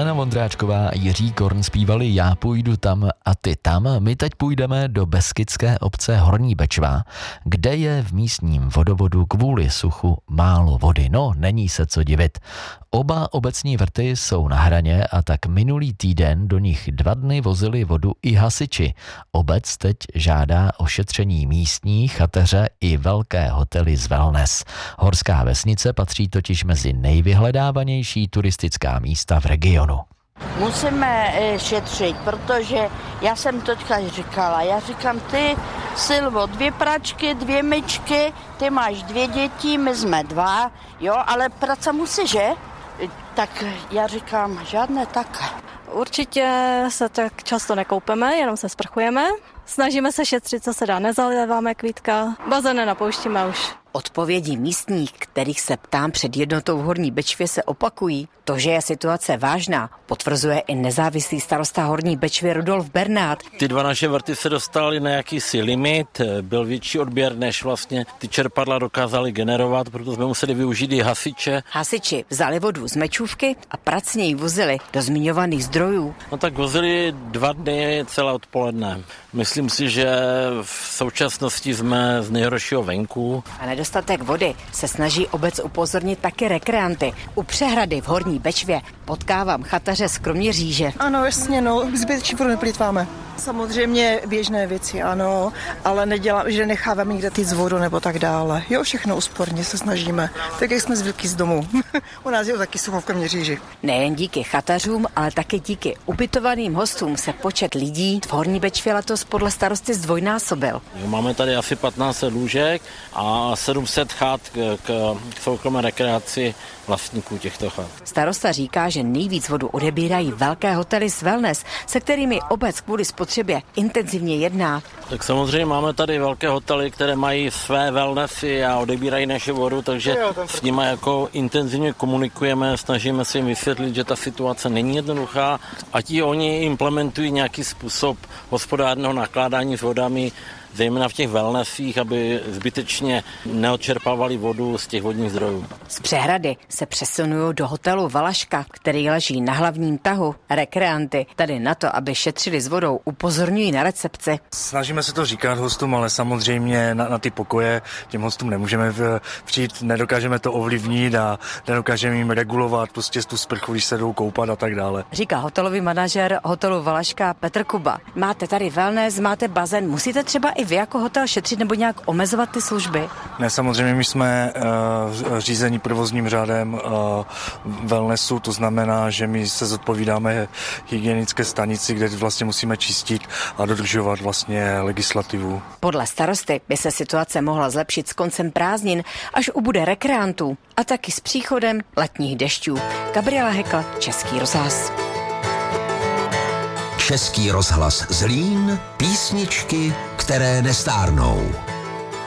Helena Vondráčková a Jiří Korn zpívali Já půjdu tam a ty tam. My teď půjdeme do beskydské obce Horní Bečva, kde je v místním vodovodu kvůli suchu málo vody. No, není se co divit. Oba obecní vrty jsou na hraně a tak minulý týden do nich 2 dny vozili vodu i hasiči. Obec teď žádá o šetření místní chateře i velké hotely z wellness. Horská vesnice patří totiž mezi nejvyhledávanější turistická místa v regionu. Musíme šetřit, protože já jsem teďka říkala, já říkám, ty Silvo, 2 pračky, 2 myčky, ty máš 2 děti, my jsme 2, jo, ale práce musí, že? Tak já říkám, žádné tak. Určitě se tak často nekoupeme, jenom se sprchujeme. Snažíme se šetřit, co se dá, nezaléváme kvítka, bazén nenapouštíme už. Odpovědi místních, kterých se ptám před jednotou v Horní Bečvě, se opakují. To, že je situace vážná, potvrzuje i nezávislý starosta Horní Bečvy Rudolf Bernát. Ty 2 naše vrty se dostaly na jakýsi limit, byl větší odběr, než vlastně ty čerpadla dokázaly generovat, proto jsme museli využít i hasiče. Hasiči vzali vodu z Mečůvky a pracně ji vozili do zmiňovaných zdrojů. No tak vozili 2 dny celé odpoledne. Myslím si, že v současnosti jsme z nejhoršího venku. A nedostatek vody se snaží obec upozornit také rekreanty. U přehrady v Horní Bečvě potkávám chateře z Kroměříže. Ano, jasně, no, zbytečně vodu neplýtváme. Samozřejmě běžné věci, ano, ale nedělám, že necháváme někde týct vodu nebo tak dále. Jo, všechno úsporně se snažíme, tak jak jsme zvyklí z domu. U nás je to taky sucho v Kroměříži. Nejen díky chateřům, ale také díky ubytovaným hostům se počet lidí v Horní Bečvě letos podle starosty zdvojnásobil. Máme tady asi 1500 lůžek a 700 chat k soukromé rekreaci vlastníků těchto chat. Starosta říká, že nejvíc vodu odebírají velké hotely s wellness, se kterými obec kvůli spotřebě intenzivně jedná. Tak samozřejmě máme tady velké hotely, které mají své wellnessy a odebírají naši vodu, takže s nimi jako intenzivně komunikujeme, snažíme se jim vysvětlit, že ta situace není jednoduchá a ti oni implementují nějaký způsob hospodárného nakládání s vodami, zejména v těch wellnessích, aby zbytečně neodčerpávali vodu z těch vodních zdrojů. Z přehrady se přesunují do hotelu Valaška, který leží na hlavním tahu. Rekreanty tady na to, aby šetřili s vodou, upozorňují na recepci. Snažíme se to říkat hostům, ale samozřejmě na ty pokoje těm hostům nemůžeme přijít, nedokážeme to ovlivnit a nedokážeme jim regulovat prostě tu sprchu, když se jdou koupat a tak dále. Říká hotelový manažer hotelu Valaška Petr Kuba. Máte tady wellness, máte bazén, musíte třeba i vy jako hotel šetřit nebo nějak omezovat ty služby? Ne, samozřejmě my jsme řízení provozním řádem wellnessu, to znamená, že my se zodpovídáme hygienické stanici, kde vlastně musíme čistit a dodržovat vlastně legislativu. Podle starosty by se situace mohla zlepšit s koncem prázdnin, až ubude rekreantů a taky s příchodem letních dešťů. Gabriela Hekl, Český rozhlas. Český rozhlas Zlín, písničky, které nestárnou.